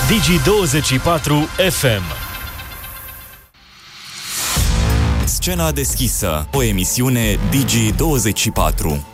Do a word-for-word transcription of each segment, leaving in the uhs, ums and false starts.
Digi douăzeci și patru F M. Scena deschisă, o emisiune Digi douăzeci și patru.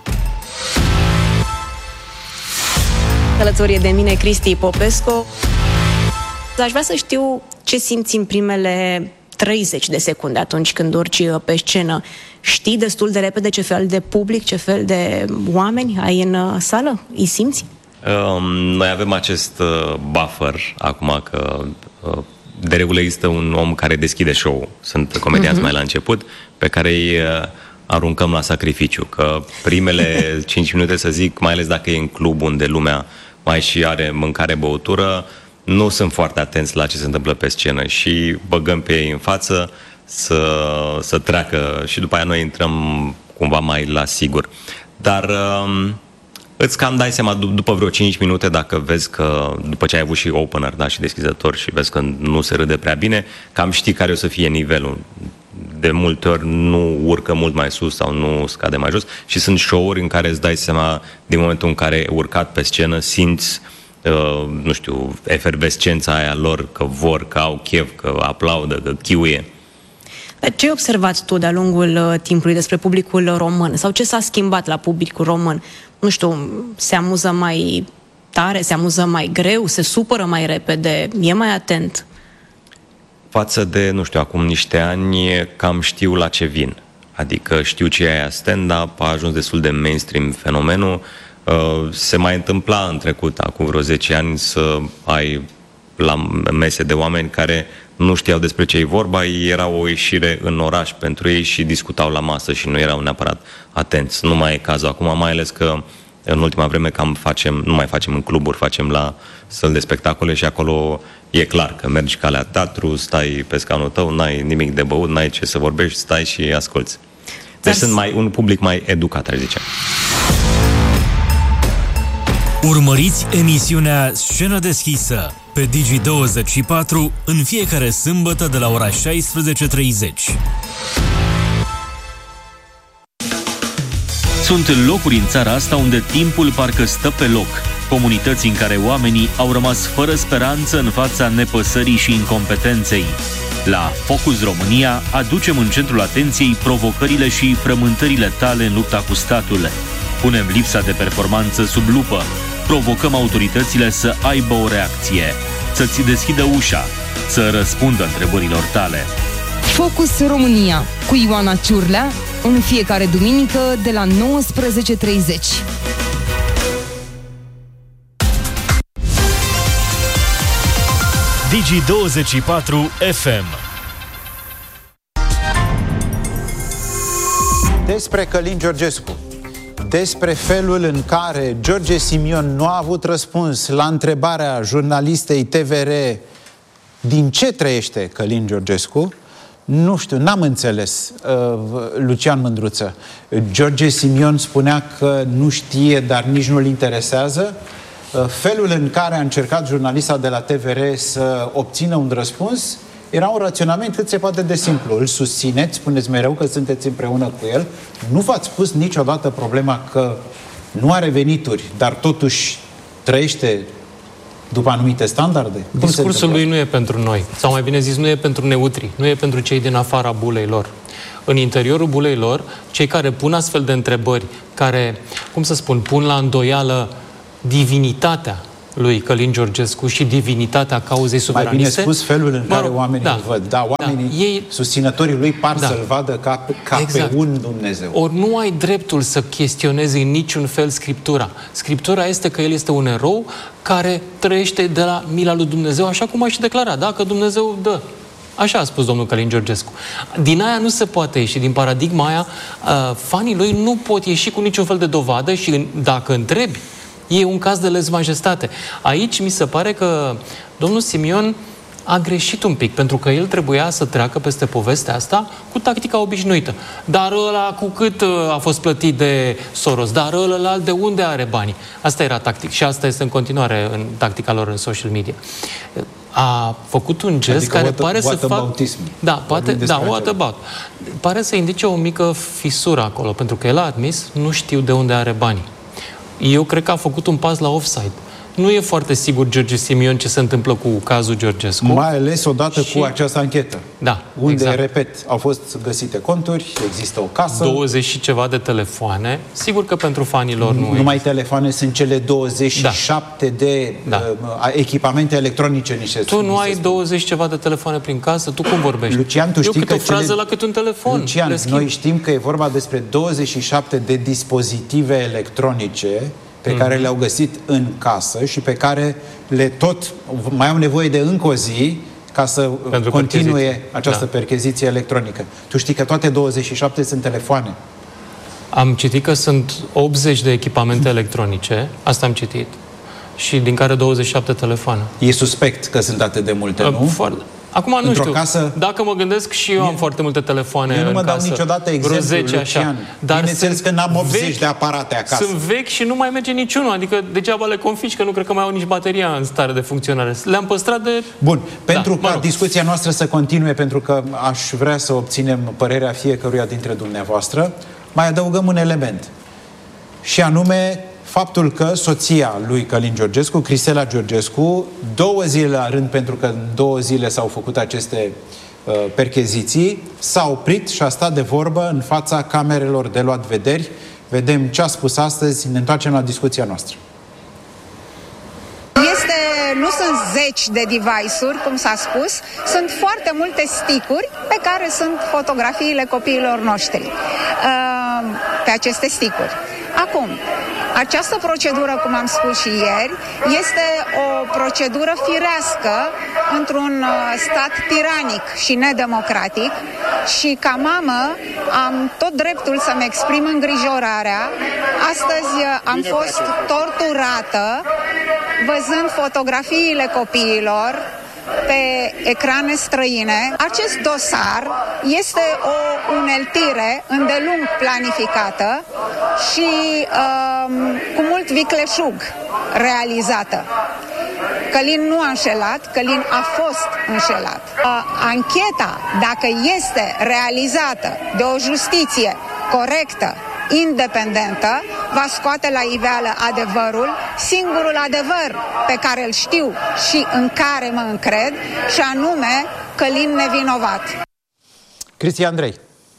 Alături de mine Cristi Popescu. Aș vrea să știu ce simți în primele treizeci de secunde atunci când urci pe scenă. Știi destul de repede ce fel de public, ce fel de oameni ai în sală? Îi simți? Um, noi avem acest uh, buffer acum că uh, de regulă există un om care deschide show-ul. Sunt comedianți uh-huh. mai la început, pe care îi uh, aruncăm la sacrificiu. Că primele cinci minute, să zic, mai ales dacă e în club unde lumea mai și are mâncare, băutură, nu sunt foarte atenți la ce se întâmplă pe scenă și băgăm pe ei în față să, să treacă și după aia noi intrăm cumva mai la sigur. Dar uh, îți cam dai seama după vreo cinci minute, dacă vezi că, după ce ai avut și opener, da, și deschizător, și vezi că nu se râde prea bine, cam știi care o să fie nivelul. De multe ori nu urcă mult mai sus sau nu scade mai jos și sunt show-uri în care îți dai seama, din momentul în care ai urcat pe scenă, simți, uh, nu știu, efervescența aia lor, că vor, că au chef, că aplaudă, că chiuie. Ce ai observat tu de-a lungul uh, timpului despre publicul român? Sau ce s-a schimbat la publicul român? Nu știu, se amuză mai tare, se amuză mai greu, se supără mai repede, e mai atent? Față de, nu știu, acum niște ani, cam știu la ce vin. Adică știu ce e aia stand-up, a ajuns destul de mainstream fenomenul. Uh, se mai întâmpla în trecut, acum vreo zece ani, să ai la mese de oameni care nu știau despre ce e vorba, era o ieșire în oraș pentru ei și discutau la masă și nu erau neapărat atenți. Nu mai e cazul acum, mai ales că în ultima vreme cam facem, nu mai facem în cluburi, facem la săli de spectacole și acolo e clar că mergi ca la teatru, stai pe scaunul tău, n-ai nimic de băut, n-ai ce să vorbești, stai și asculți. Deci sunt mai, un public mai educat, aș zice. Urmăriți emisiunea Scenă deschisă pe Digi douăzeci și patru în fiecare sâmbătă de la ora șaisprezece treizeci. Sunt locuri în țara asta unde timpul parcă stă pe loc. Comunități în care oamenii au rămas fără speranță în fața nepăsării și incompetenței. La Focus România aducem în centrul atenției provocările și frământările tale în lupta cu statul. Punem lipsa de performanță sub lupă. Provocăm autoritățile să aibă o reacție, să-ți deschidă ușa, să răspundă întrebărilor tale. Focus România cu Ioana Ciurlea în fiecare duminică de la nouăsprezece treizeci. Digi douăzeci și patru F M. Despre Călin Georgescu, despre felul în care George Simion nu a avut răspuns la întrebarea jurnalistei T V R din ce trăiește Călin Georgescu, nu știu, n-am înțeles, uh, Lucian Mândruță. George Simion spunea că nu știe, dar nici nu-l interesează. Uh, felul în care a încercat jurnalista de la T V R să obțină un răspuns era un raționament cât se poate de simplu. Îl susțineți, spuneți mereu că sunteți împreună cu el. Nu v-ați pus niciodată problema că nu are venituri, dar totuși trăiește după anumite standarde? Discursul lui nu e pentru noi, sau mai bine zis, nu e pentru neutri, nu e pentru cei din afara bulei lor. În interiorul bulei lor, cei care pun astfel de întrebări, care, cum să spun, pun la îndoială divinitatea lui Călin Georgescu și divinitatea cauzei suveraniste. Mai bine spus, felul în care mă rog, oamenii da, îl văd. Da, oamenii, da, ei, susținătorii lui par da, să-l vadă ca, ca exact. pe un Dumnezeu. Ori nu ai dreptul să chestionezi în niciun fel Scriptura. Scriptura este că el este un erou care trăiește de la mila lui Dumnezeu, așa cum a și declarat. Dacă Dumnezeu dă. Așa a spus domnul Călin Georgescu. Din aia nu se poate ieși, din paradigma aia, uh, fanii lui nu pot ieși cu niciun fel de dovadă și dacă întrebi, e un caz de lez-majestate. Aici mi se pare că domnul Simion a greșit un pic, pentru că el trebuia să treacă peste povestea asta cu tactica obișnuită. Dar ăla cu cât a fost plătit de Soros? Dar ălălalt de unde are banii? Asta era tactic și asta este în continuare în tactica lor în social media. A făcut un gest adică care what, pare what să facă... Da, poate, da, what about. Pare să indice o mică fisură acolo, pentru că el a admis, nu știu de unde are banii. Eu cred că a făcut un pas la offside. Nu e foarte sigur, George Simion, ce se întâmplă cu cazul Georgescu. Mai ales odată și... cu această anchetă. Da, unde, exact. repet, au fost găsite conturi, există o casă. douăzeci și ceva de telefoane. Sigur că pentru fanilor nu Numai telefoane sunt cele douăzeci și șapte da. de da. Uh, echipamente electronice. Niște tu nu ai douăzeci ceva de telefoane prin casă? Tu cum vorbești? Lucian, tu știi Eu câte că o frază cele... la cât un telefon. Lucian, noi știm că e vorba despre douăzeci și șapte de dispozitive electronice pe care le-au găsit în casă și pe care le tot mai au nevoie de încă o zi ca să pentru continue percheziție. această da. percheziție electronică. Tu știi că toate douăzeci și șapte sunt telefoane. Am citit că sunt optzeci de echipamente electronice, asta am citit, și din care douăzeci și șapte telefoane. E suspect că sunt atât de multe, nu? Foarte. Acum nu Într-o știu, casă... dacă mă gândesc și eu am e... foarte multe telefoane eu nu mă în dau casă. niciodată exemplu, zece, Lucian. Dar bineînțeles că n-am optzeci vechi, de aparate acasă. Sunt vechi și nu mai merge niciunul, adică degeaba le confici, că nu cred că mai au nici bateria în stare de funcționare. Le-am păstrat de... Bun, pentru da, ca discuția noastră să continue, pentru că aș vrea să obținem părerea fiecăruia dintre dumneavoastră, mai adăugăm un element. Și anume... faptul că soția lui Călin Georgescu, Crisela Georgescu, două zile la rând, pentru că în două zile s-au făcut aceste uh, percheziții, s-a oprit și a stat de vorbă în fața camerelor de luat vederi. Vedem ce a spus astăzi, ne întoarcem la discuția noastră. Este, nu sunt zeci de device-uri, cum s-a spus, sunt foarte multe stick-uri pe care sunt fotografiile copiilor noștri uh, pe aceste stick-uri. Acum, această procedură, cum am spus și ieri, este o procedură firească într-un stat tiranic și nedemocratic și ca mamă am tot dreptul să-mi exprim îngrijorarea. Astăzi am fost torturată văzând fotografiile copiilor pe ecrane străine. Acest dosar este o uneltire îndelung planificată și um, cu mult vicleșug realizată. Călin nu a înșelat, Călin a fost înșelat. Uh, ancheta, dacă este realizată de o justiție corectă, independentă, va scoate la iveală adevărul, singurul adevăr pe care îl știu și în care mă încred, și anume Călin nevinovat. Cristi Andrei,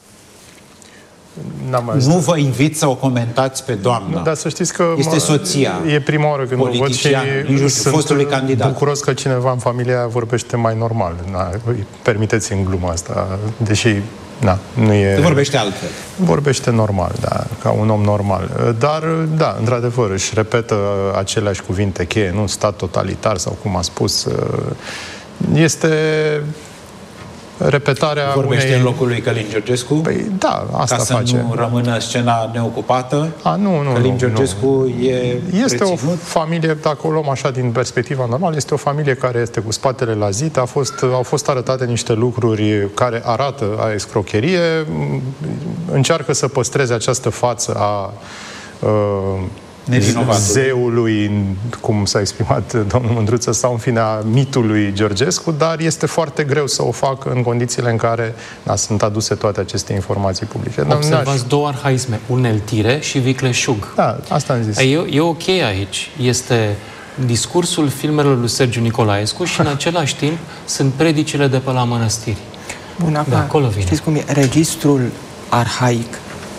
nu vă invit să o comentați pe doamna. Dar să știți că este soția. E prima oară când o văd și sunt fostului candidat. bucuros că cineva în familia vorbește mai normal. Na, permiteți în gluma asta, deși na, nu e... Vorbește altfel. Vorbește normal, da, ca un om normal. Dar, da, într-adevăr, își repetă aceleași cuvinte cheie, nu stat totalitar sau cum a spus. Este... repetarea Vorbește unei... în locul lui Călin Georgescu? Păi, da, asta ca să face. nu rămână scena neocupată? A, nu, nu, Călin nu, Georgescu nu. e Este reținut? o familie, dacă o luăm așa din perspectiva normală, este o familie care este cu spatele la zid, a fost, au fost arătate niște lucruri care arată a escrocherie, încearcă să păstreze această față a... Uh, zeului, cum s-a exprimat domnul Mândruță, sau în fine a mitului Georgescu, dar este foarte greu să o facă în condițiile în care da, sunt aduse toate aceste informații publice. Observați două arhaisme, uneltire și vicleșug. Da, asta am zis. E, e ok aici. Este discursul filmelor lui Sergiu Nicolaescu și în același timp sunt predicile de pe la mănăstiri. Bun, acum, de acolo vine. Știți cum e? Registrul arhaic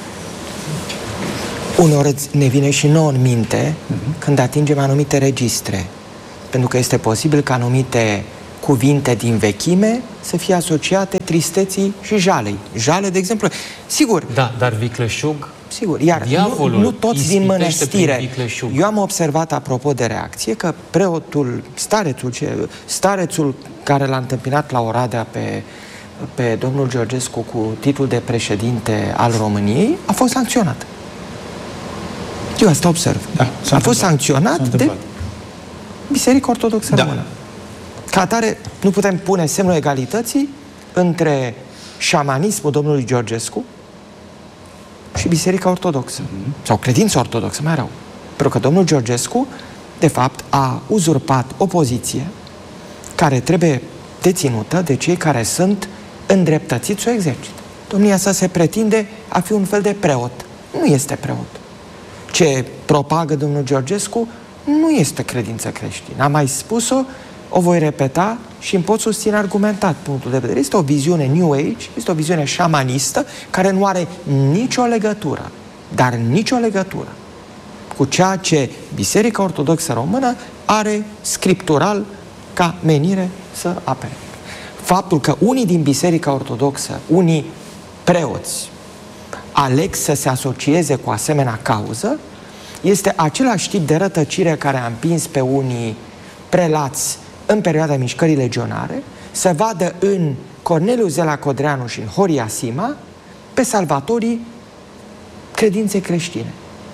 uneori ne vine și nouă în minte uh-huh. când atingem anumite registre. Pentru că este posibil ca anumite cuvinte din vechime să fie asociate tristeții și jalei. Jale, de exemplu. Sigur. Da, dar vicleșug... Sigur, iar nu, nu toți din mănăstire. Eu am observat, apropo de reacție, că preotul, starețul, ce, starețul care l-a întâmpinat la Oradea pe, pe domnul Georgescu cu titlul de președinte al României a fost sancționat. Eu asta observ. Da, a fost sancționat de Biserica Ortodoxă Română. Da. Ca atare, nu putem pune semnul egalității între șamanismul domnului Georgescu și Biserica Ortodoxă. Mm-hmm. Sau credința ortodoxă, mai rău. Pentru că domnul Georgescu, de fapt, a uzurpat o poziție care trebuie deținută de cei care sunt îndreptățiți să o exercite. Domnia sa se pretinde a fi un fel de preot. Nu este preot. Ce propagă domnul Georgescu nu este credință creștină. Am mai spus-o, o voi repeta și îmi pot susține argumentat punctul de vedere. Este o viziune New Age, este o viziune șamanistă care nu are nicio legătură, dar nicio legătură cu ceea ce Biserica Ortodoxă Română are scriptural ca menire să apere. Faptul că unii din Biserica Ortodoxă, unii preoți, aleg să se asocieze cu asemenea cauză, este același tip de rătăcire care a împins pe unii prelați în perioada mișcării legionare să vadă în Corneliu Zela Codreanu și în Horia Sima pe salvatorii credinței creștine.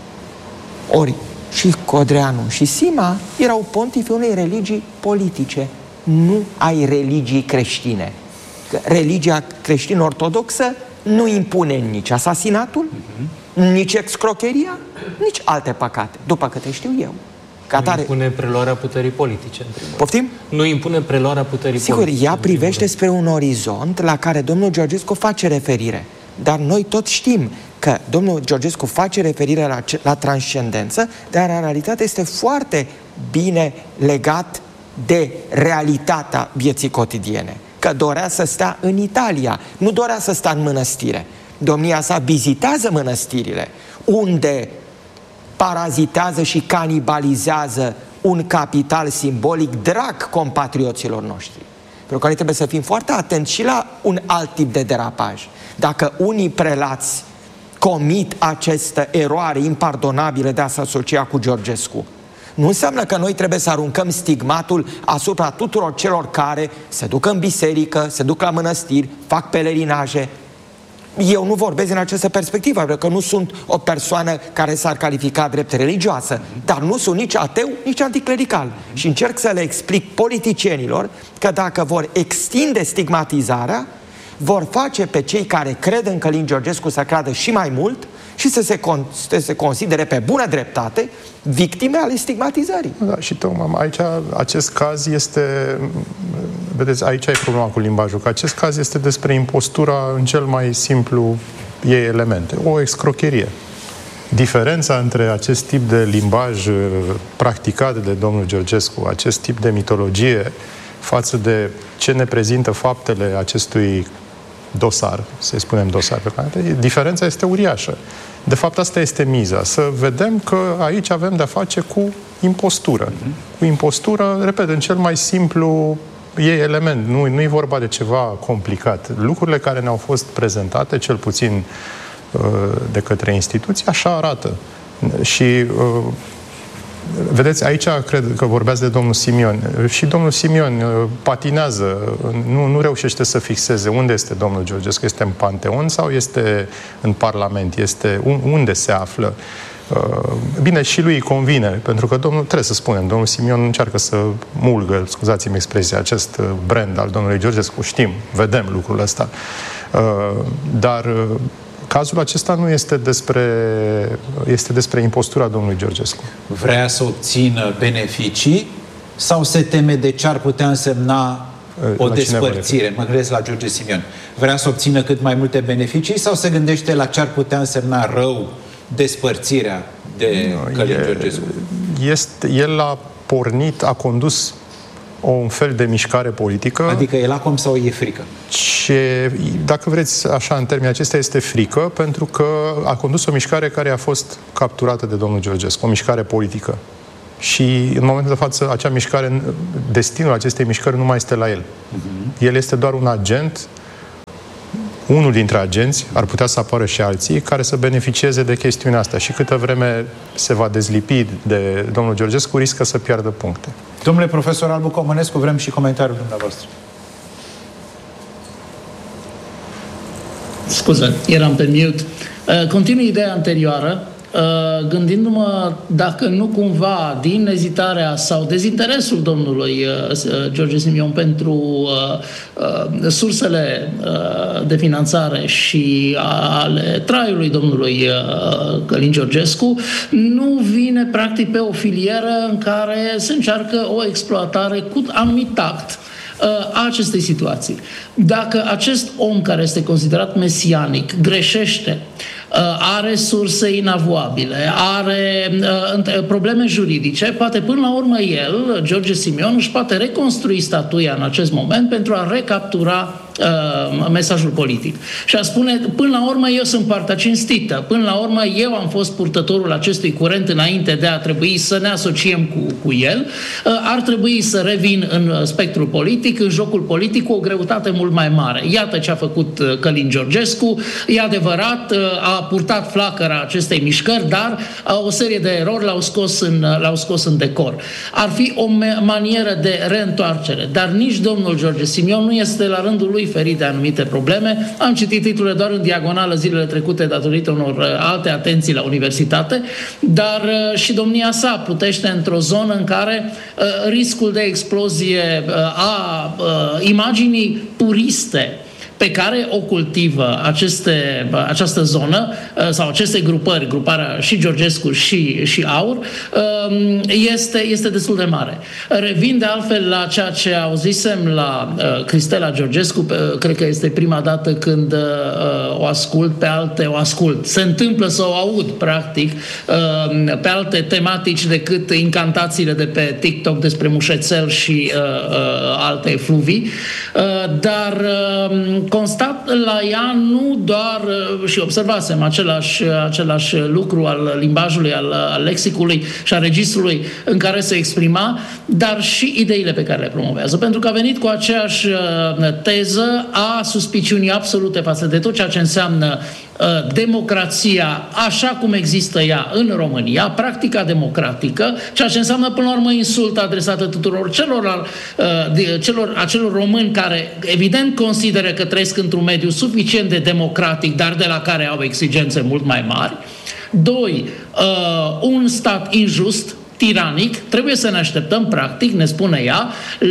Ori și Codreanu și Sima erau pontifi unei religii politice, nu ai religii creștine. Religia creștin-ortodoxă nu impune nici asasinatul, uh-huh. nici excrocheria, nici alte păcate, după câte știu eu. Nu tare... impune preluarea puterii politice. Poftim? Nu impune preluarea puterii Sigur, politice. Sigur, ea privește spre un orizont la care domnul Georgescu face referire. Dar noi tot știm că domnul Georgescu face referire la, la transcendență, dar în realitate este foarte bine legat de realitatea vieții cotidiene. Că dorea să stea în Italia, nu dorea să stea în mănăstire. Domnia sa vizitează mănăstirile, unde parazitează și canibalizează un capital simbolic drag compatrioților noștri. Pentru că noi trebuie să fim foarte atenți și la un alt tip de derapaj. Dacă unii prelați comit această eroare impardonabilă de a se asocia cu Georgescu, nu înseamnă că noi trebuie să aruncăm stigmatul asupra tuturor celor care se duc în biserică, se duc la mănăstiri, fac pelerinaje. Eu nu vorbesc în această perspectivă, pentru că nu sunt o persoană care s-ar califica drept religioasă, dar nu sunt nici ateu, nici anticlerical. Și încerc să le explic politicienilor că dacă vor extinde stigmatizarea, vor face pe cei care cred în Călin Georgescu să creadă și mai mult și să se, con- să se considere pe bună dreptate victime ale stigmatizării. Da, și tocmai aici, acest caz este, vedeți, aici e problema cu limbajul, că acest caz este despre impostura în cel mai simplu ei elemente, o excrocherie. Diferența între acest tip de limbaj practicat de domnul Georgescu, acest tip de mitologie, față de ce ne prezintă faptele acestui dosar, să-i spunem dosar pe care, diferența este uriașă. De fapt, asta este miza. Să vedem că aici avem de-a face cu impostură. Mm-hmm. Cu impostură, repet, în cel mai simplu ei element. Nu, nu e vorba de ceva complicat. Lucrurile care ne-au fost prezentate, cel puțin de către instituții, așa arată. Și vedeți, aici cred că vorbeați de domnul Simion. Și domnul Simion patinează, nu, nu reușește să fixeze unde este domnul Georgescu. Este în Panteon sau este în Parlament? Este unde se află? Bine, și lui îi convine, pentru că domnul, trebuie să spunem, domnul Simion încearcă să mulgă, scuzați-mi expresia, acest brand al domnului Georgescu. Știm, vedem lucrul ăsta. Dar cazul acesta nu este despre, este despre impostura domnului Georgescu. Vrea să obțină beneficii sau se teme de ce ar putea însemna o la despărțire? Mă gândesc la George Simion. Vrea să obțină cât mai multe beneficii sau se gândește la ce ar putea însemna rău despărțirea de no, Călin e, Georgescu? Este, el a pornit, a condus o, un fel de mișcare politică. Adică e lacom sau e frică? Ce, dacă vreți așa în termenii acestea, este frică, pentru că a condus o mișcare care a fost capturată de domnul Georgescu, o mișcare politică. Și în momentul de față, acea mișcare, destinul acestei mișcări nu mai este la el. Uh-huh. El este doar un agent, unul dintre agenți, ar putea să apară și alții, care să beneficieze de chestiunea asta. Și câtă vreme se va dezlipi de domnul Georgescu, riscă să piardă puncte. Domnule profesor Albu Comănescu, vrem și comentariul dumneavoastră. Scuze, eram pe mute. Continui ideea anterioară, gândindu-mă dacă nu cumva din ezitarea sau dezinteresul domnului George Simion pentru sursele de finanțare și ale traiului domnului Călin Georgescu nu vine practic pe o filieră în care se încearcă o exploatare cu anumit tact a acestei situații. Dacă acest om care este considerat mesianic greșește are surse inavoabile, are probleme juridice, poate până la urmă el, George Simion, își poate reconstrui statuia în acest moment pentru a recaptura uh, mesajul politic. Și a spune, până la urmă eu sunt partea cinstită, până la urmă eu am fost purtătorul acestui curent înainte de a trebui să ne asociem cu, cu el, uh, ar trebui să revin în spectrul politic, în jocul politic, cu o greutate mult mai mare. Iată ce a făcut Călin Georgescu, e adevărat, a purtat flacăra acestei mișcări, dar o serie de erori l-au scos în, l-au scos în decor. Ar fi o manieră de reîntoarcere, dar nici domnul George Simion nu este la rândul lui ferit de anumite probleme. Am citit titlurile doar în diagonală zilele trecute datorită unor alte atenții la universitate, dar și domnia sa plutește într-o zonă în care uh, riscul de explozie uh, a uh, imaginii puriste pe care o cultivă aceste, această zonă sau aceste grupări, gruparea și Georgescu și, și Aur, este, este destul de mare. Revin de altfel la ceea ce auzisem la Cristela Georgescu, cred că este prima dată când o ascult pe alte, o ascult, se întâmplă să o aud practic pe alte tematici decât incantațiile de pe TikTok despre mușețel și alte fluvii, dar constat la ea nu doar, și observasem același, același lucru al limbajului, al, al lexicului și al registrului în care se exprima, dar și ideile pe care le promovează. Pentru că a venit cu aceeași teză a suspiciunii absolute față de tot ceea ce înseamnă democrația așa cum există ea în România, practica democratică, ceea ce înseamnă până la urmă insultă adresată tuturor celor, celor acelor români care evident consideră că trăiesc într-un mediu suficient de democratic, dar de la care au exigențe mult mai mari. Doi, un stat injust, tiranic, trebuie să ne așteptăm, practic, ne spune ea,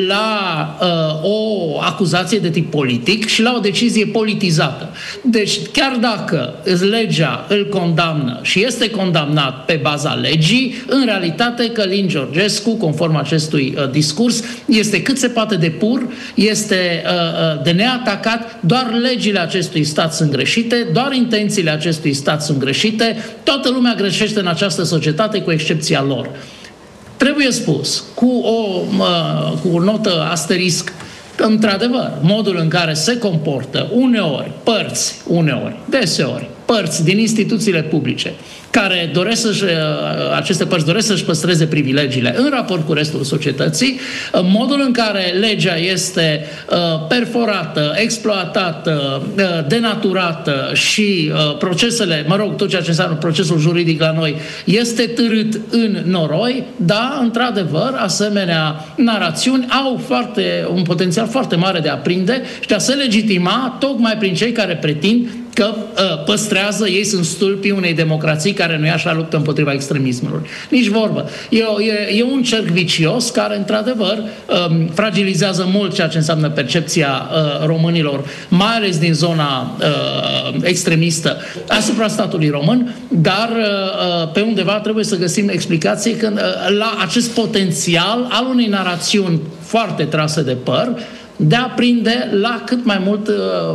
la uh, o acuzație de tip politic și la o decizie politizată. Deci, chiar dacă legea îl condamnă și este condamnat pe baza legii, în realitate Călin Georgescu, conform acestui uh, discurs, este cât se poate de pur, este uh, de neatacat, doar legile acestui stat sunt greșite, doar intențiile acestui stat sunt greșite, toată lumea greșește în această societate, cu excepția lor. Trebuie spus, cu o, cu o notă asterisc, că, într-adevăr, modul în care se comportă uneori, părți, uneori, deseori, părți din instituțiile publice, care doresc să-și, aceste părți doresc să-și păstreze privilegiile în raport cu restul societății, modul în care legea este perforată, exploatată, denaturată și procesele, mă rog, tot ceea ce înseamnă procesul juridic la noi, este târât în noroi, da, într-adevăr, asemenea narațiuni au foarte, un potențial foarte mare de a prinde și de a se legitima tocmai prin cei care pretind că uh, păstrează, ei sunt stâlpii unei democrații care nu e așa, luptă împotriva extremismelor. Nici vorbă. E, e, e un cerc vicios care, într-adevăr, um, fragilizează mult ceea ce înseamnă percepția uh, românilor, mai ales din zona uh, extremistă, asupra statului român, dar uh, pe undeva trebuie să găsim explicații când, uh, la acest potențial al unei narațiuni foarte trase de păr, de a prinde la cât mai, mult,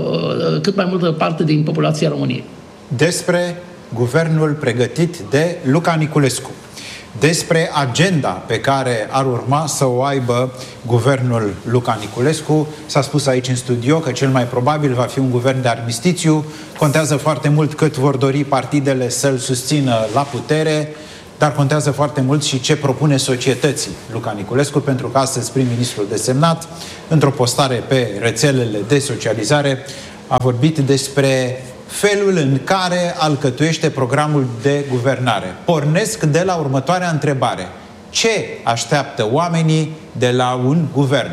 cât mai multă parte din populația României. Despre guvernul pregătit de Luca Niculescu, despre agenda pe care ar urma să o aibă guvernul Luca Niculescu. S-a spus aici în studio că cel mai probabil va fi un guvern de armistițiu. Contează foarte mult cât vor dori partidele să-l susțină la putere, dar contează foarte mult și ce propune societății Luca Niculescu, pentru că astăzi prim-ministrul desemnat, într-o postare pe rețelele de socializare, a vorbit despre felul în care alcătuiește programul de guvernare. Pornesc de la următoarea întrebare: ce așteaptă oamenii de la un guvern?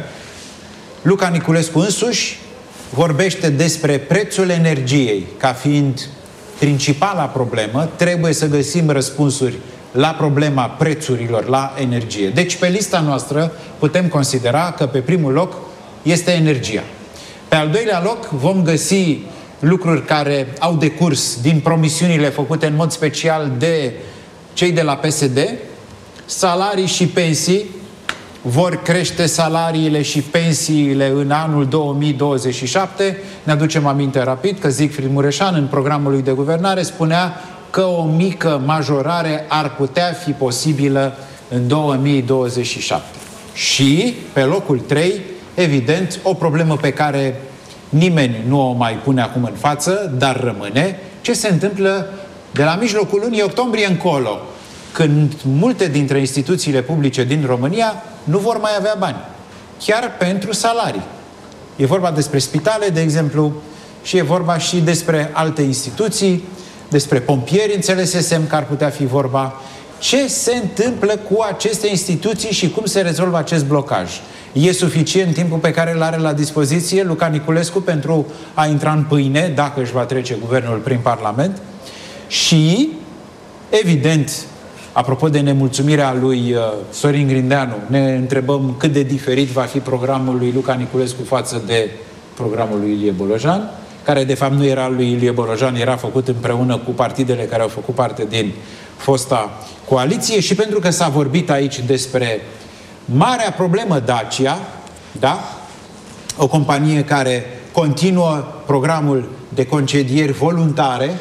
Luca Niculescu însuși vorbește despre prețul energiei ca fiind principala problemă. Trebuie să găsim răspunsuri la problema prețurilor la energie. Deci, pe lista noastră putem considera că pe primul loc este energia. Pe al doilea loc vom găsi lucruri care au decurs din promisiunile făcute în mod special de cei de la P S D, salarii și pensii vor crește salariile și pensiile în anul două mii douăzeci și șapte. Ne aducem aminte rapid că Siegfried Mureșan, în programul lui de guvernare, spunea că o mică majorare ar putea fi posibilă în două mii douăzeci și șapte. Și, pe locul trei, evident, o problemă pe care nimeni nu o mai pune acum în față, dar rămâne: ce se întâmplă de la mijlocul lunii octombrie încolo, când multe dintre instituțiile publice din România nu vor mai avea bani, chiar pentru salarii. E vorba despre spitale, de exemplu, și e vorba și despre alte instituții, despre pompieri, înțelesesem că ar putea fi vorba. Ce se întâmplă cu aceste instituții și cum se rezolvă acest blocaj? E suficient timpul pe care îl are la dispoziție Luca Niculescu pentru a intra în pâine, dacă își va trece guvernul prin Parlament? Și, evident, apropo de nemulțumirea lui uh, Sorin Grindeanu, ne întrebăm cât de diferit va fi programul lui Luca Niculescu față de programul lui Ilie Bolojan, care de fapt nu era al lui Ilie Bolojan, era făcut împreună cu partidele care au făcut parte din fosta coaliție. Și pentru că s-a vorbit aici despre marea problemă Dacia, da? O companie care continuă programul de concedieri voluntare,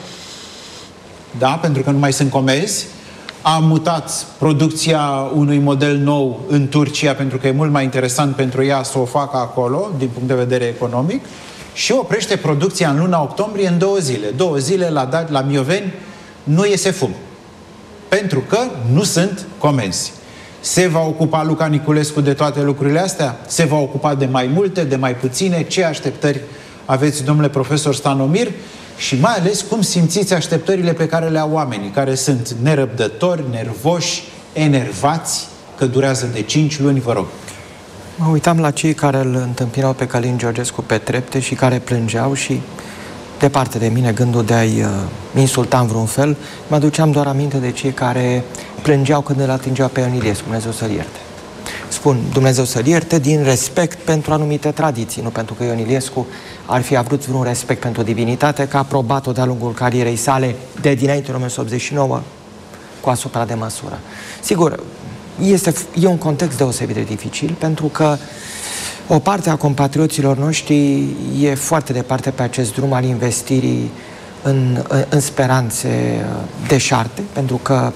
da? Pentru că nu mai sunt comenzi. A mutat producția unui model nou în Turcia pentru că e mult mai interesant pentru ea să o facă acolo, din punct de vedere economic, și oprește producția în luna octombrie în două zile. Două zile la, la Mioveni nu iese fum, pentru că nu sunt comenzi. Se va ocupa Luca Niculescu de toate lucrurile astea? Se va ocupa de mai multe, de mai puține? Ce așteptări aveți, domnule profesor Stanomir? Și mai ales, cum simțiți așteptările pe care le au oamenii, care sunt nerăbdători, nervoși, enervați, că durează de cinci luni, vă rog? Mă uitam la cei care îl întâmpinau pe Călin Georgescu pe trepte și care plângeau și, departe de mine, gândul de a-i uh, insulta în vreun fel, mă aduceam doar aminte de cei care plângeau când îl atingeau pe Ion Iliescu, Dumnezeu să-l ierte. Spun Dumnezeu să-l ierte din respect pentru anumite tradiții, nu pentru că Ion Iliescu ar fi avut vreun respect pentru divinitate, că a aprobat-o de-a lungul carierei sale de dinainte în o mie nouă sute optzeci și nouă cu asupra de măsură. Sigur, este, e un context deosebit de dificil, pentru că o parte a compatrioților noștri e foarte departe pe acest drum al investirii în, în speranțe deșarte, pentru că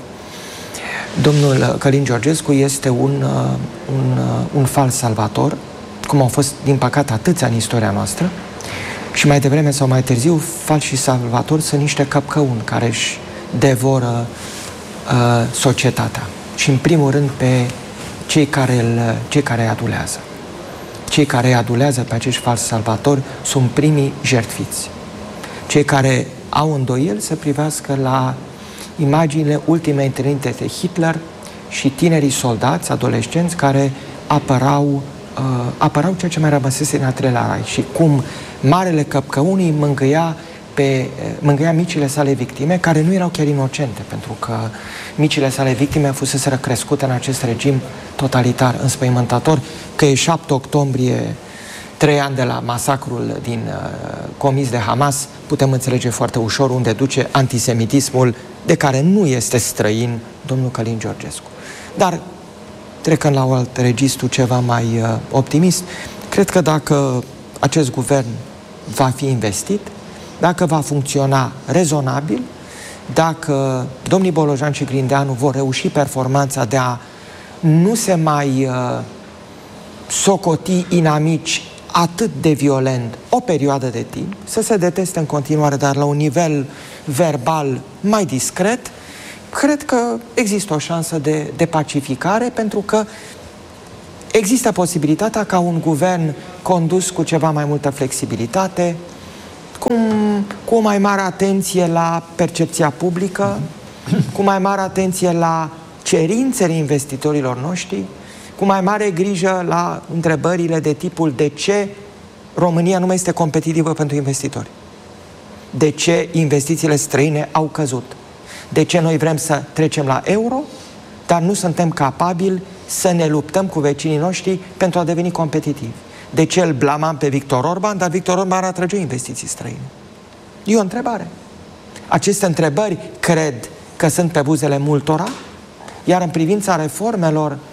domnul Călin Georgescu este un, un, un fals salvator, cum au fost, din păcate, atâția în istoria noastră, și mai devreme sau mai târziu, falși salvatori sunt niște căpcăuni care își devoră uh, societatea. Și, în primul rând, pe cei care, îl, cei care îi adulează. Cei care îi adulează pe acești falși salvatori sunt primii jertfiți. Cei care au îndoieli să privească la imaginile ultimei întâlniri de Hitler și tinerii soldați, adolescenți, care apărau, uh, apărau ceea ce mai rămăsese în al treilea Reich și cum marele căpcăun îi mângâia, pe, mângâia micile sale victime, care nu erau chiar inocente, pentru că micile sale victime fuseseră crescute în acest regim totalitar, înspăimântător, că e șapte octombrie, trei ani de la masacrul din, uh, comis de Hamas, putem înțelege foarte ușor unde duce antisemitismul de care nu este străin domnul Călin Georgescu. Dar, trecând la un alt registru ceva mai uh, optimist, cred că dacă acest guvern va fi investit, dacă va funcționa rezonabil, dacă domnii Bolojan și Grindeanu vor reuși performanța de a nu se mai uh, socoti inamici atât de violent o perioadă de timp, să se deteste în continuare, dar la un nivel verbal mai discret, cred că există o șansă de, de pacificare, pentru că există posibilitatea ca un guvern condus cu ceva mai multă flexibilitate, cu, cu o mai mare atenție la percepția publică, cu mai mare atenție la cerințele investitorilor noștri, cu mai mare grijă la întrebările de tipul de ce România nu mai este competitivă pentru investitori, de ce investițiile străine au căzut, de ce noi vrem să trecem la euro, dar nu suntem capabili să ne luptăm cu vecinii noștri pentru a deveni competitivi. De ce îl blamam pe Victor Orban, dar Victor Orban atrage investiții străine? E o întrebare. Aceste întrebări cred că sunt pe buzele multora, iar în privința reformelor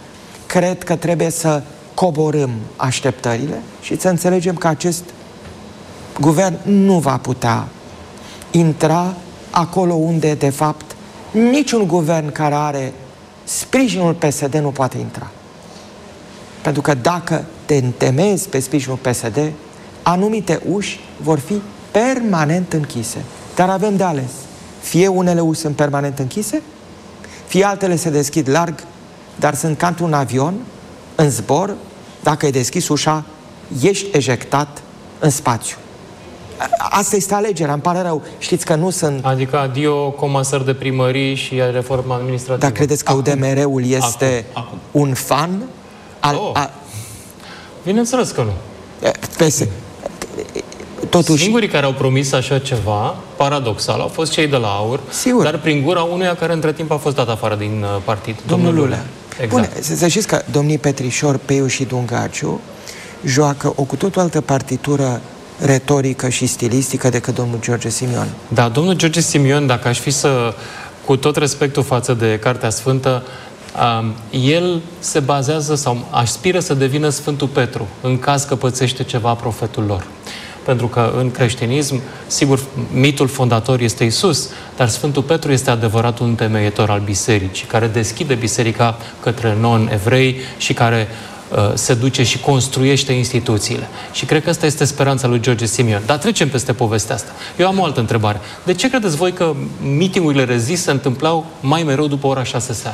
cred că trebuie să coborâm așteptările și să înțelegem că acest guvern nu va putea intra acolo unde, de fapt, niciun guvern care are sprijinul P S D nu poate intra. Pentru că dacă te întemeiezi pe sprijinul P S D, anumite uși vor fi permanent închise. Dar avem de ales. Fie unele uși sunt permanent închise, fie altele se deschid larg, dar sunt ca un avion, în zbor, dacă e deschis ușa, ești ejectat în spațiu. Asta este alegerea, îmi pare rău. Știți că nu sunt... Adică adio comasări de primării și reforma administrativă. Dar credeți că U D M R-ul este acum, acum. un fan? Al, oh. a... Bineînțeles că nu. Pese. Totuși... Singurii care au promis așa ceva, paradoxal, au fost cei de la AUR, sigur, dar prin gura unuia care între timp a fost dat afară din partid. Domnul, Domnul Lulea. Exact. Bune, să știți că domnii Petrișor, Peiu și Dungaciu joacă o cu totul altă partitură retorică și stilistică decât domnul George Simion. Da, domnul George Simion, dacă aș fi să, cu tot respectul față de Cartea Sfântă, um, el se bazează sau aspiră să devină Sfântul Petru, în caz că pățește ceva profetul lor. Pentru că în creștinism, sigur, mitul fondator este Iisus, dar Sfântul Petru este adevăratul întemeietor al bisericii, care deschide biserica către non-evrei și care uh, se duce și construiește instituțiile. Și cred că asta este speranța lui George Simion. Dar trecem peste povestea asta. Eu am o altă întrebare. De ce credeți voi că meetingurile Rezist se întâmplau mai mereu după ora șase seara?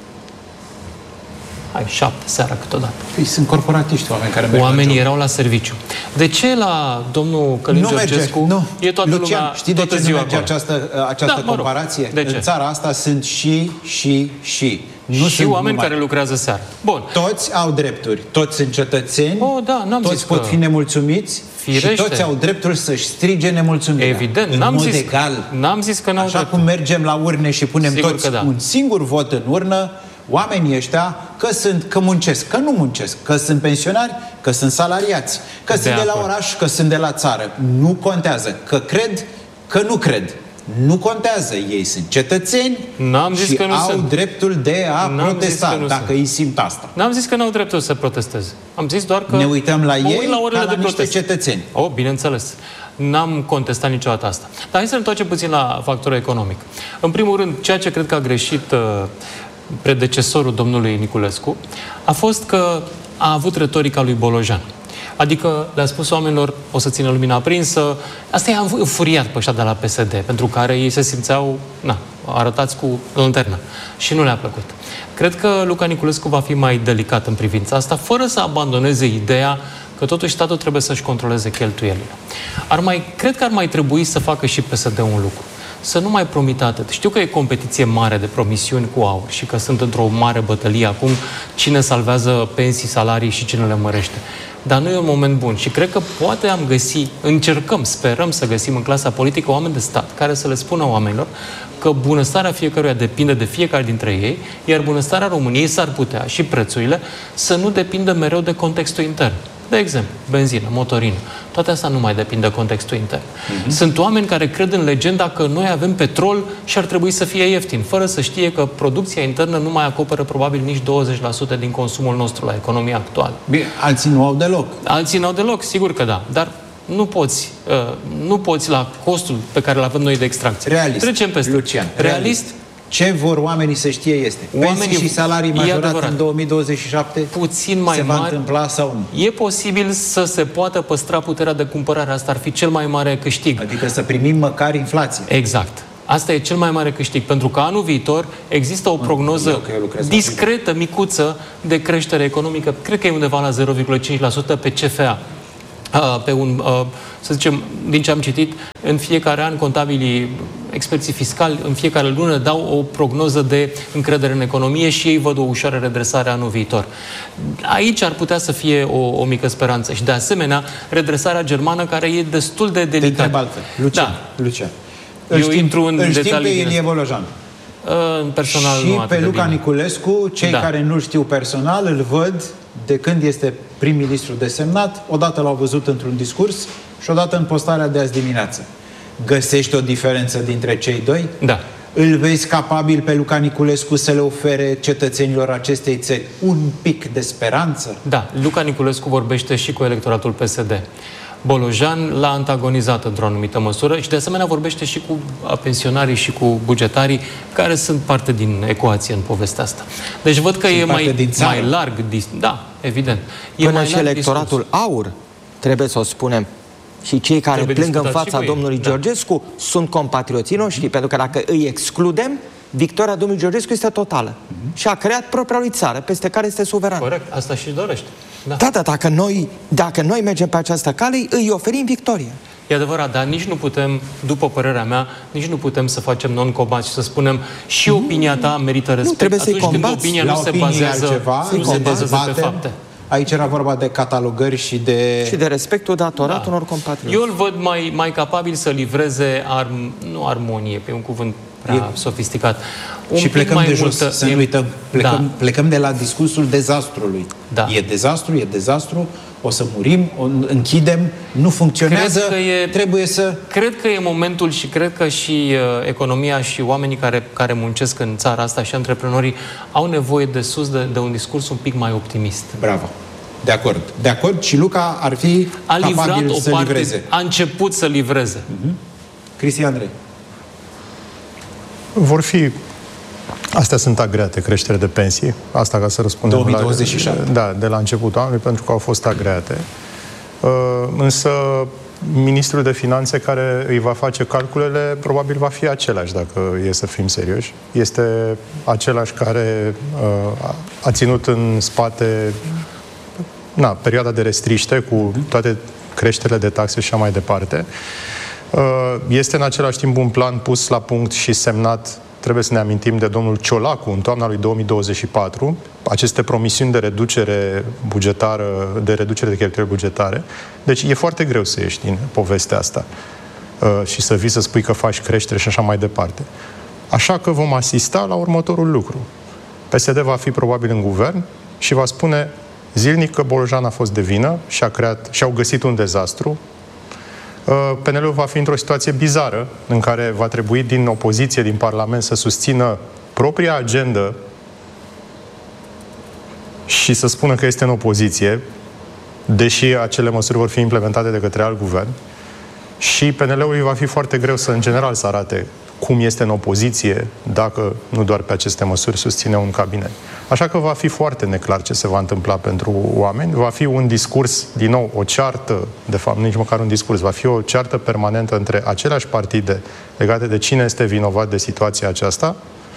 Hai, șapte seara câteodată. Păi sunt corporatiști, oameni care merg. Oamenii erau la serviciu. De ce la domnul Călin nu Georgescu merge, nu. e toată Lucian, lumea, știi de ce nu merge acolo? această, această da, comparație? De ce? În țara asta sunt și, și, și. Nu și sunt oameni numai. care lucrează seara. Bun. Toți au drepturi. Toți sunt cetățeni. Oh, da, n-am toți zis pot că... fi nemulțumiți. Firește. Și toți au dreptul să-și strige nemulțumirea. Evident, în n-am mod zis, egal. N-am zis că n-au Așa dreptul. cum mergem la urne și punem Sigur toți da. un singur vot în urnă, oamenii ăștia, că sunt, că muncesc, că nu muncesc, că sunt pensionari, că sunt salariați, că de sunt de la acord. oraș, că sunt de la țară. Nu contează. Că cred, că nu cred. Nu contează. Ei sunt cetățeni N-am zis și că nu au sunt. dreptul de a N-am protesta, dacă îi simt asta. N-am zis că n-au dreptul să protesteze. Am zis doar că... Ne uităm la ei ei la ca la de niște protest. cetățeni. Oh, bineînțeles. N-am contestat niciodată asta. Dar hai să ne întoarcem puțin la factorul economic. În primul rând, ceea ce cred că a greșit uh, predecesorul domnului Niculescu a fost că a avut retorica lui Bolojan. Adică le-a spus oamenilor, o să țină lumina aprinsă. Asta i-a înfuriat pe ăștia de la P S D, pentru care ei se simțeau, na, arătați cu lanternă. Și nu le-a plăcut. Cred că Luca Niculescu va fi mai delicat în privința asta, fără să abandoneze ideea că totuși statul trebuie să-și controleze cheltuielile. Ar mai, cred că ar mai trebui să facă și P S D un lucru. Să nu mai promită atât. Știu că e competiție mare de promisiuni cu AUR și că sunt într-o mare bătălie acum cine salvează pensii, salarii și cine le mărește. Dar nu e un moment bun și cred că poate am găsit, încercăm, sperăm să găsim în clasa politică oameni de stat care să le spună oamenilor că bunăstarea fiecăruia depinde de fiecare dintre ei, iar bunăstarea României s-ar putea și prețurile să nu depindă mereu de contextul intern. De exemplu, benzină, motorină. Toate astea nu mai depind de contextul intern. Uh-huh. Sunt oameni care cred în legenda că noi avem petrol și ar trebui să fie ieftin, fără să știe că producția internă nu mai acoperă probabil nici douăzeci la sută din consumul nostru la economia actuală. Bine, alții nu au deloc. Alții nu au deloc, sigur că da. Dar nu poți, uh, nu poți la costul pe care îl avem noi de extracție. Realist. Trecem peste. Lucian, realist. realist. Ce vor oamenii să știe este Oamenii, pensii și salarii majorate în două mii douăzeci și șapte puțin mai se va mari, întâmpla sau nu? E posibil să se poată păstra puterea de cumpărare. Asta ar fi cel mai mare câștig. Adică să primim măcar inflație. Exact. Asta e cel mai mare câștig, pentru că anul viitor există o prognoză eu, eu discretă, micuță, de creștere economică. Cred că e undeva la zero virgulă cinci la sută pe C F A. Uh, pe un, uh, să zicem, din ce am citit, în fiecare an contabilii, experții fiscali, în fiecare lună dau o prognoză de încredere în economie și ei văd o ușoară redresare anul viitor. Aici ar putea să fie o, o mică speranță. Și de asemenea, redresarea germană, care e destul de delicată. Te întreb altfel. Lucian, da. Lucian. Eu știm, intru în îl detalii. Știm pe Ilie Bolojan. Uh, personal și nu pe Luca bine. Niculescu, cei da. care nu-l știu personal, îl văd de când este prim-ministru desemnat, odată l-au văzut într-un discurs și odată în postarea de azi dimineață. Găsești o diferență dintre cei doi? Da. Îl vezi capabil pe Luca Niculescu să le ofere cetățenilor acestei țări un pic de speranță? Da, Luca Niculescu vorbește și cu electoratul P S D. Bolojan l-a antagonizat într-o anumită măsură și de asemenea vorbește și cu pensionarii și cu bugetarii care sunt parte din ecuație în povestea asta. Deci văd că sunt e mai, mai larg. Da, evident. E Până mai și larg electoratul discurs. aur, trebuie să o spunem, și cei care trebuie plâng în fața domnului da. Georgescu sunt compatrioții noștri, mm-hmm. pentru că dacă îi excludem, victoria domnului Georgescu este totală. Mm-hmm. Și a creat propria lui țară, peste care este suveran. Corect, asta și dorește. Da, da, da dacă, noi, dacă noi mergem pe această cale, îi oferim victorie. E adevărat, dar nici nu putem, după părerea mea, nici nu putem să facem non-combat și să spunnem și opinia ta merită respect. Nu, trebuie să-i atunci combați. când opinia nu se bazează, altceva, nu se bazează pe fapte. Aici era vorba de catalogări și de... Și de respectul datorat da. unor compatrioți. Eu îl văd mai, mai capabil să livreze, arm, nu armonie, pe un cuvânt prea e... sofisticat. Un și plecăm mai de jos, multă... să nu uităm, plecăm, da. plecăm de la discursul dezastrului. Da. E dezastru, e dezastru, o să murim, o închidem, nu funcționează, cred că e, trebuie să... Cred că e momentul și cred că și uh, economia și oamenii care, care muncesc în țara asta și antreprenorii au nevoie de sus de, de un discurs un pic mai optimist. Bravo. De acord. De acord și Luca ar fi a capabil o să parte, livreze. A început să livreze. Uh-huh. Cristi Andrei. Vor fi... Astea sunt agreate, creștere de pensii. Asta ca să răspundem două mii douăzeci și șapte. La, da, de la începutul anului, pentru că au fost agreate. Uh, însă ministrul de finanțe care îi va face calculele probabil va fi același, dacă e să fim serioși. Este același care uh, a ținut în spate na, perioada de restriște cu toate creșterile de taxe și așa mai departe. Uh, este în același timp un plan pus la punct și semnat, trebuie să ne amintim, de domnul Ciolacu în toamna lui două mii douăzeci și patru, aceste promisiuni de reducere bugetară, de reducere de cheltuieli bugetare. Deci e foarte greu să ieși din povestea asta uh, și să vii să spui că faci creștere și așa mai departe. Așa că vom asista la următorul lucru. P S D va fi probabil în guvern și va spune zilnic că Bolojan a fost de vină și a creat, și au găsit un dezastru. P N L-ul va fi într-o situație bizară în care va trebui din opoziție, din Parlament, să susțină propria agendă și să spună că este în opoziție, deși acele măsuri vor fi implementate de către alt guvern. Și P N L-ului va fi foarte greu să, în general, să arate cum este în opoziție, dacă nu doar pe aceste măsuri susține un cabinet. Așa că va fi foarte neclar ce se va întâmpla pentru oameni. Va fi un discurs, din nou, o ceartă, de fapt, nici măcar un discurs, va fi o ceartă permanentă între aceleași partide legate de cine este vinovat de situația aceasta,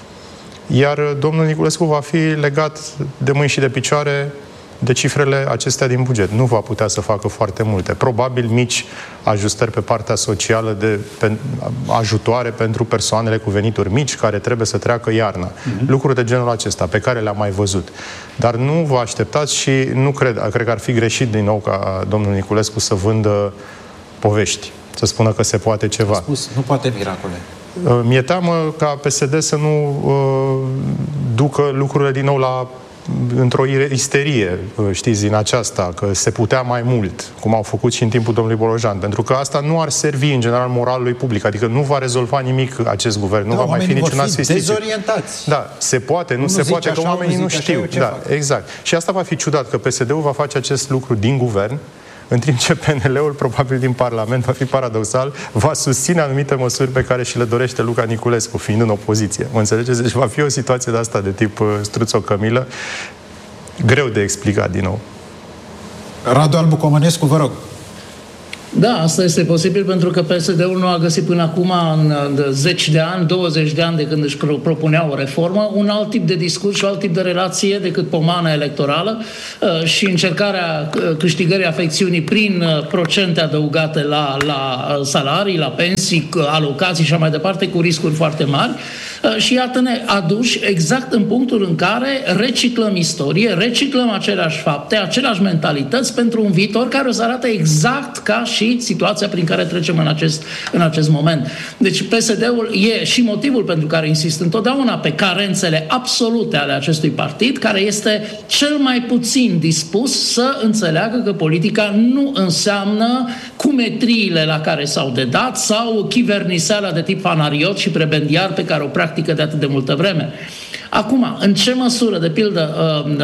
iar domnul Niculescu va fi legat de mâini și de picioare de cifrele acestea din buget. Nu va putea să facă foarte multe. Probabil mici ajustări pe partea socială de pe, ajutoare pentru persoanele cu venituri mici care trebuie să treacă iarna. Mm-hmm. Lucruri de genul acesta pe care le-am mai văzut. Dar nu vă așteptați și nu cred, cred că ar fi greșit din nou ca domnul Niculescu să vândă povești. Să spună că se poate ceva. A spus, nu poate miracole. Mi-e teamă ca P S D să nu uh, ducă lucrurile din nou la într-o isterie, știți, din aceasta, că se putea mai mult, cum au făcut și în timpul domnului Bolojan, pentru că asta nu ar servi, în general, moralului public, adică nu va rezolva nimic acest guvern, nu da, va mai fi niciun asfistice. Dezorientați. Da, se poate, nu, nu se poate, așa, că oamenii nu, nu știu. Da, fac. Exact. Și asta va fi ciudat, că P S D-ul va face acest lucru din guvern, în timp ce P N L-ul, probabil din Parlament, va fi paradoxal, va susține anumite măsuri pe care și le dorește Luca Niculescu, fiind în opoziție. Mă înțelegeți? Deci va fi o situație de asta, de tip uh, struț-o-cămilă, greu de explicat din nou. Radu Albu Comănescu, vă rog. Da, asta este posibil pentru că P S D-ul nu a găsit până acum, în zeci de ani, douăzeci de ani de când își propunea o reformă, un alt tip de discurs și un alt tip de relație decât pomana electorală și încercarea câștigării afecțiunii prin procente adăugate la, la salarii, la pensii, alocații și așa mai departe, cu riscuri foarte mari. Și iată-ne aduși exact în punctul în care reciclăm istorie, reciclăm aceleași fapte, aceleași mentalități pentru un viitor care o să arate exact ca și și situația prin care trecem în acest, în acest moment. Deci P S D-ul e și motivul pentru care insist întotdeauna pe carențele absolute ale acestui partid, care este cel mai puțin dispus să înțeleagă că politica nu înseamnă cumetriile la care s-au dedat sau chiverniseala de tip fanariot și prebendiar pe care o practică de atât de multă vreme. Acum, în ce măsură, de pildă,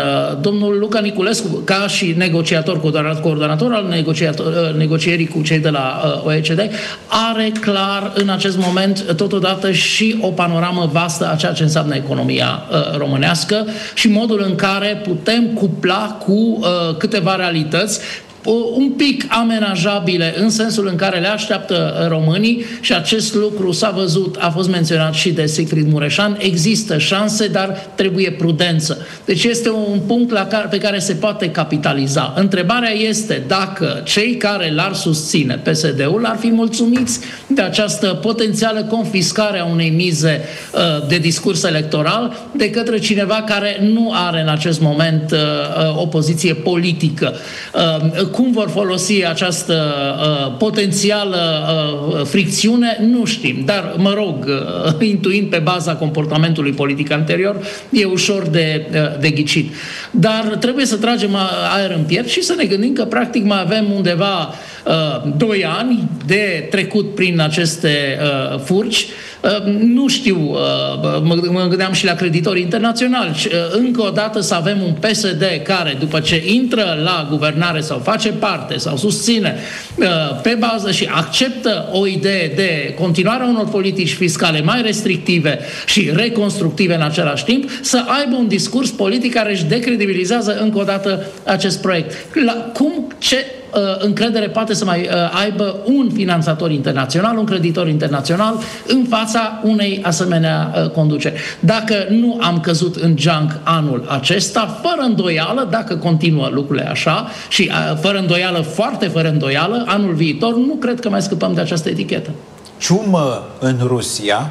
domnul Luca Niculescu, ca și negociator, coordonator al negocierii cu cei de la O E C D, are clar în acest moment totodată și o panoramă vastă a ceea ce înseamnă economia românească și modul în care putem cupla cu câteva realități un pic amenajabile în sensul în care le așteaptă românii și acest lucru s-a văzut, a fost menționat și de Siegfried Mureșan. Există șanse, dar trebuie prudență. Deci este un punct la care, pe care se poate capitaliza. Întrebarea este dacă cei care l-ar susține, P S D-ul, ar fi mulțumiți de această potențială confiscare a unei mize uh, de discurs electoral de către cineva care nu are în acest moment uh, o poziție politică. Uh, Cum vor folosi această uh, potențială uh, fricțiune, nu știm. Dar, mă rog, uh, intuind pe baza comportamentului politic anterior, e ușor de, uh, de ghicit. Dar trebuie să tragem aer în piept și să ne gândim că, practic, mai avem undeva uh, doi ani de trecut prin aceste uh, furci. Uh, nu știu, uh, mă, mă gândeam și la creditorii internaționali. Uh, încă o dată să avem un P S D care, după ce intră la guvernare sau face parte sau susține uh, pe bază și acceptă o idee de continuarea unor politici fiscale mai restrictive și reconstructive în același timp, să aibă un discurs politic care își decredibilizează încă o dată acest proiect. La, cum, ce uh, încredere poate să mai uh, aibă un finanțator internațional, un creditor internațional în fața unei asemenea uh, conduceri? Dacă nu am căzut în junk anul acesta, fără îndoială, dacă continuă lucrurile așa și uh, fără îndoială, foarte fără îndoială, anul viitor, nu cred că mai scăpăm de această etichetă. Ciumă în Rusia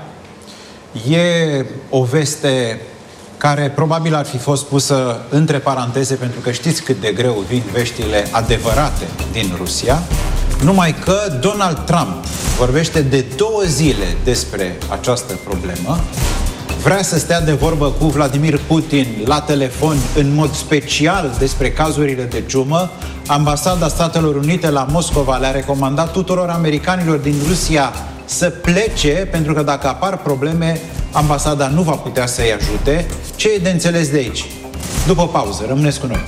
e o veste care probabil ar fi fost pusă între paranteze, pentru că știți cât de greu vin veștile adevărate din Rusia, numai că Donald Trump vorbește de două zile despre această problemă, vrea să stea de vorbă cu Vladimir Putin la telefon, în mod special despre cazurile de ciumă. Ambasada Statelor Unite la Moscova le-a recomandat tuturor americanilor din Rusia să plece, pentru că dacă apar probleme, ambasada nu va putea să-i ajute. Ce e de înțeles de aici? După pauză, rămâneți cu noi.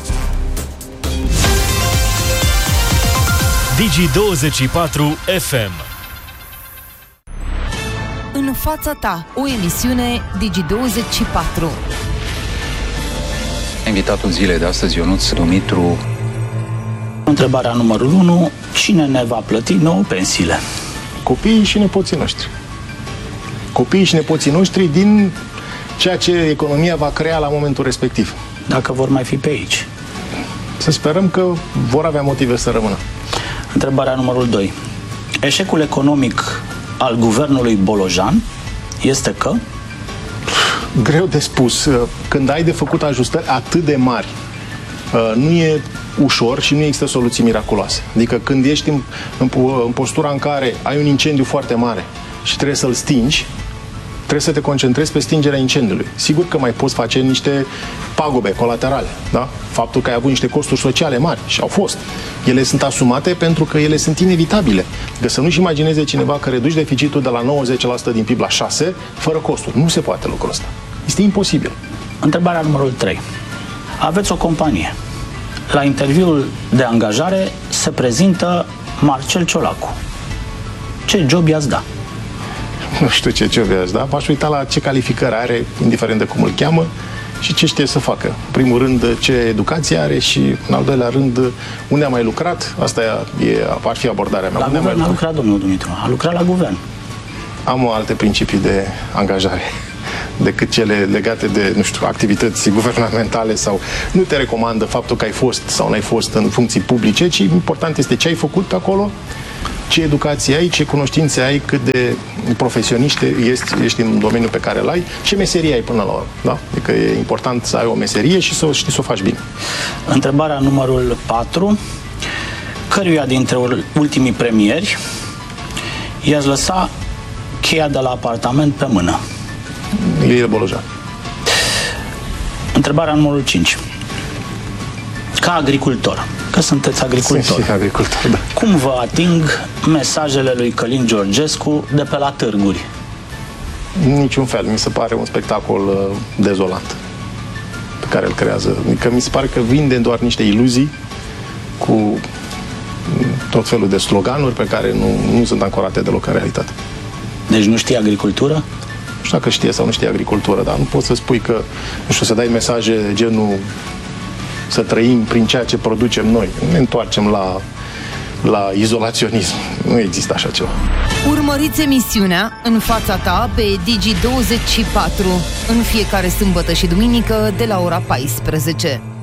Digi douăzeci și patru F M. În fața ta, o emisiune Digi douăzeci și patru. Invitatul zilei de astăzi, Ionuț Dumitru. Întrebarea numărul unu. Cine ne va plăti nouă pensiile? Copiii și nepoții noștri. Copiii și nepoții noștri din ceea ce economia va crea la momentul respectiv. Dacă vor mai fi pe aici. Să sperăm că vor avea motive să rămână. Întrebarea numărul doi. Eșecul economic al guvernului Bolojan este că? Greu de spus. Când ai de făcut ajustări atât de mari, nu e ușor și nu există soluții miraculoase. Adică când ești în, în, în postura în care ai un incendiu foarte mare și trebuie să-l stingi, trebuie să te concentrezi pe stingerea incendiului. Sigur că mai poți face niște pagube colaterale, da? Faptul că ai avut niște costuri sociale mari, și au fost. Ele sunt asumate pentru că ele sunt inevitabile. Că să nu-și imagineze cineva că reduci deficitul de la nouăzeci la sută din P I B la șase la sută fără costuri. Nu se poate lucrul ăsta. Este imposibil. Întrebarea numărul trei. Aveți o companie. La interviul de angajare se prezintă Marcel Ciolacu. Ce job i-ați da? Nu știu ce job i-ați da. V-aș uita la ce calificări are, indiferent de cum îl cheamă, și ce știe să facă. În primul rând, ce educație are și, în al doilea rând, unde a mai lucrat. Asta e, ar fi abordarea mea. La unde guvern a lucrat, domnul Dumitru. A lucrat la guvern. Am alte principii de angajare decât cele legate de, nu știu, activități guvernamentale sau nu te recomandă faptul că ai fost sau n-ai fost în funcții publice, ci important este ce ai făcut pe acolo, ce educație ai, ce cunoștințe ai, cât de profesionist ești, ești în domeniul pe care îl ai, ce meserie ai până la urmă. Da? Adică e important să ai o meserie și să știi să o faci bine. Întrebarea numărul patru. căruia dintre ultimii premieri i-ați lăsa cheia de la apartament pe mână? Ilie Bolojan. Întrebarea numărul cinci. Ca agricultor, că sunteți agricultor, Sunt agricultor da. cum vă ating mesajele lui Călin Georgescu de pe la târguri? Niciun fel. Mi se pare un spectacol uh, dezolant pe care îl creează. Adică mi se pare că vinde doar niște iluzii cu tot felul de sloganuri pe care nu, nu sunt ancorate deloc în realitate. Deci nu știe agricultură? Nu știu dacă știe sau nu știe agricultură, dar nu poți să spui că, nu știu, să dai mesaje de genul să trăim prin ceea ce producem noi. Ne întoarcem la, la izolaționism. Nu există așa ceva. Urmăriți emisiunea În fața ta pe Digi douăzeci și patru în fiecare sâmbătă și duminică de la ora paisprezece.